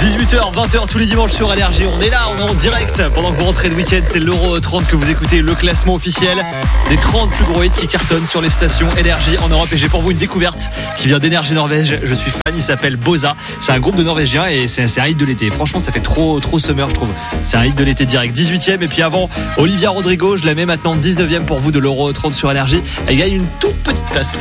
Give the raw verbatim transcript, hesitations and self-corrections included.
dix-huit heures, vingt heures tous les dimanches sur Énergie. On est là, on est en direct. Pendant que vous rentrez de week-end, c'est l'Euro trente que vous écoutez, le classement officiel des trente plus gros hits qui cartonnent sur les stations Énergie en Europe. Et j'ai pour vous une découverte qui vient d'Énergie Norvège. Je suis fan, il s'appelle Boza. C'est un groupe de Norvégiens et c'est, c'est un hit de l'été. Franchement, ça fait trop, trop summer, je trouve. C'est un hit de l'été direct. dix-huitième. Et puis avant, Olivia Rodrigo, je la mets maintenant dix-neuvième pour vous de l'Euro trente sur Énergie. Elle gagne une toute petite place.